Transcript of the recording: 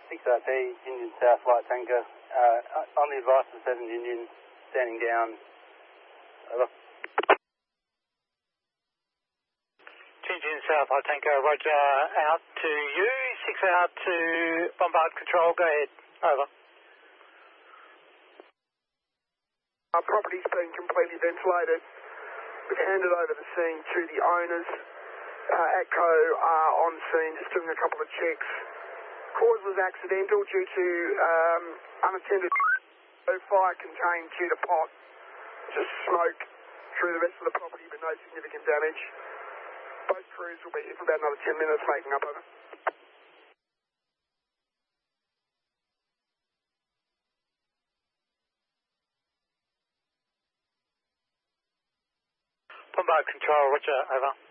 6RT, Indian South Flight Tanker. On the advice of 7th Indian, standing down. Over. Indian South Flight Tanker, roger, out to you. 6 out to Bombard Control, go ahead. Over. Our property's been completely ventilated. We've handed over the scene to the owners. ATCO are on scene, just doing a couple of checks. Cause was accidental due to unattended fire contained due to pot. Just smoke through the rest of the property, but no significant damage. Both crews will be here for about another 10 minutes, making up over. Bombard Control, roger, over.